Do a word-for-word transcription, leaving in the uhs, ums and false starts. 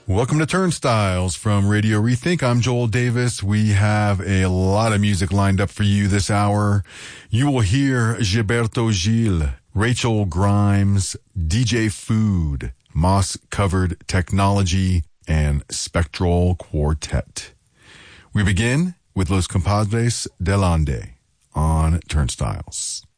Welcome to Turnstiles from Radio Rethink. I'm Joel Davis. We have a lot of music lined up for you this hour. You will hear Gilberto Gil, Rachel Grimes, D J Food, Moss-Covered Technology, and Spectral Quartet. We begin with Los Compadres del Ande on Turnstiles.